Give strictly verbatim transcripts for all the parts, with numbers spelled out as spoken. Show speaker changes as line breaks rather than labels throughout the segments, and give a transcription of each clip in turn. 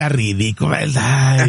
ridículo, ¿verdad?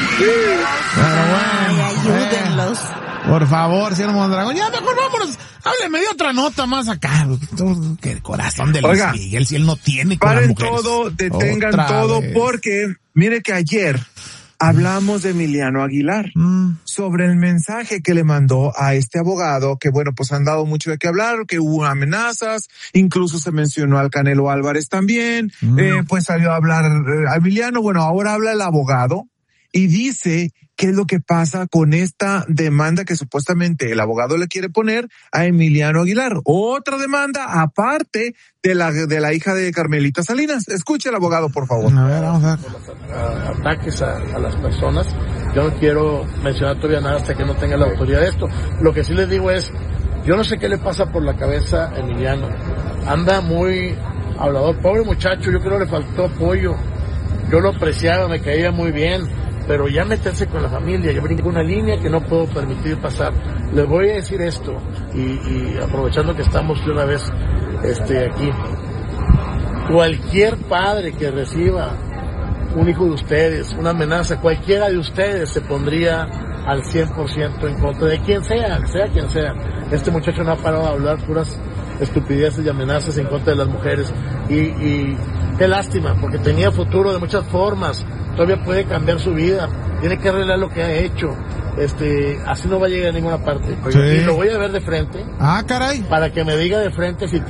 Pero bueno,
ayúdenlos.
Por favor, señor Mondragón, ya mejor vámonos. Hábleme de otra nota más acá. Que el corazón de Luis Oiga, Miguel, si él no tiene con
paren
las mujeres.
todo, detengan
Otra
todo,
vez.
porque mire que ayer hablamos de Emiliano Aguilar, mm. sobre el mensaje que le mandó a este abogado, que bueno, pues han dado mucho de qué hablar, que hubo amenazas, incluso se mencionó al Canelo Álvarez también, mm. eh, pues salió a hablar eh, Emiliano, bueno, ahora habla el abogado y dice qué es lo que pasa con esta demanda que supuestamente el abogado le quiere poner a Emiliano Aguilar. Otra demanda aparte de la de la hija de Carmelita Salinas. Escuche al abogado, por favor.
A ver, vamos a ver.
Los ataques a, a las personas. Yo no quiero mencionar todavía nada hasta que no tenga la autoridad de esto. Lo que sí les digo es, yo no sé qué le pasa por la cabeza a Emiliano. Anda muy hablador. Pobre muchacho, yo creo que le faltó apoyo. Yo lo apreciaba, me caía muy bien. Pero ya meterse con la familia, yo brinco una línea que no puedo permitir pasar. Les voy a decir esto, y, y aprovechando que estamos de una vez este, aquí, cualquier padre que reciba un hijo de ustedes, una amenaza, cualquiera de ustedes se pondría al cien por ciento en contra de quien sea, sea quien sea. Este muchacho no ha parado de hablar puras estupideces y amenazas en contra de las mujeres, y, y qué lástima, porque tenía futuro de muchas formas. Todavía puede cambiar su vida, tiene que arreglar lo que ha hecho, este, así no va a llegar a ninguna parte.
Sí.
Y lo voy a ver de frente.
Ah, caray.
Para que me diga de frente si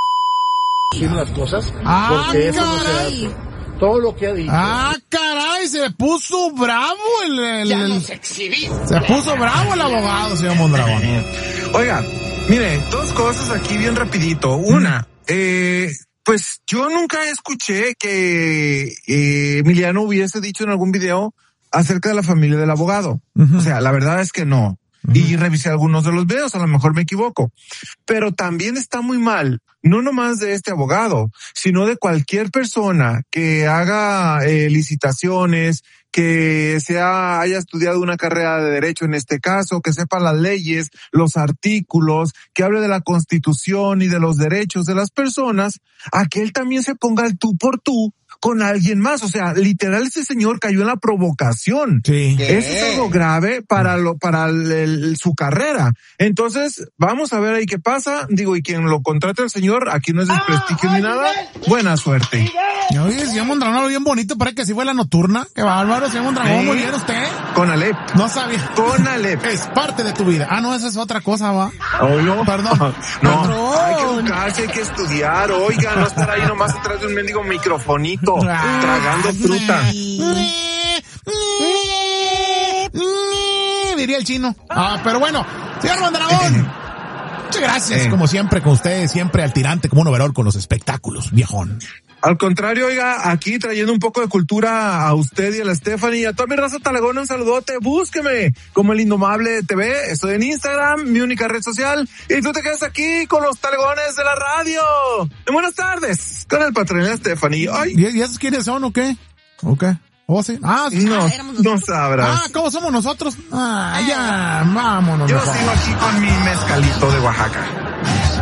t las cosas,
ah,
porque eso no
caray.
se hace. Todo lo que ha dicho.
Ah, caray, se puso bravo el, el,
ya
el
nos exhibí.
Se puso bravo el abogado, señor Mondragón.
Oiga, mire, dos cosas aquí bien rapidito. Una, eh, pues yo nunca escuché que eh, Emiliano hubiese dicho en algún video acerca de la familia del abogado. Uh-huh. O sea, la verdad es que no. Uh-huh. Y revisé algunos de los videos, a lo mejor me equivoco. Pero también está muy mal, no nomás de este abogado, sino de cualquier persona que haga eh, licitaciones, que sea, haya estudiado una carrera de derecho en este caso, que sepa las leyes, los artículos, que hable de la Constitución y de los derechos de las personas, a que él también se ponga el tú por tú con alguien más. O sea, literal, este señor cayó en la provocación.
Sí.
Eso es algo grave para lo, para el, el, su carrera. Entonces, vamos a ver ahí qué pasa. Digo, y quien lo contrate al señor, aquí no es desprestigio ah, ni nada. Buena suerte.
Oye, señor Mondragón, bien bonito, parece que sí fue la nocturna. Qué bárbaro, señor Mondragón, muy bien usted.
Con Alep.
No sabía.
Con Alep.
Es parte de tu vida. Ah, no, esa es otra cosa, va.
Oh, no.
Perdón.
No, Perdón. Hay que educarse, hay que estudiar. Oiga, no estar ahí nomás atrás de un mendigo microfonito, ah, tragando fruta.
Diría el chino. Ah, pero bueno, señor Mondragón. Muchas gracias, eh. como siempre, con ustedes, siempre al tirante como un overol con los espectáculos, viejón.
Al contrario, oiga, aquí trayendo un poco de cultura a usted y a la Stephanie y a toda mi raza talegona, un saludote, búsqueme como El Indomable T V, estoy en Instagram, mi única red social, y tú te quedas aquí con los talegones de la radio. Y buenas tardes, con el patrón de la Stephanie. Ay.
¿Y, ¿Y esos quiénes son o qué? ¿O qué? ¿O sí? Ah, sí.
No,
ah,
no sabrás.
Ah, ¿cómo somos nosotros? Ah, ya, vámonos.
Yo
mejor.
sigo aquí con mi mezcalito de Oaxaca.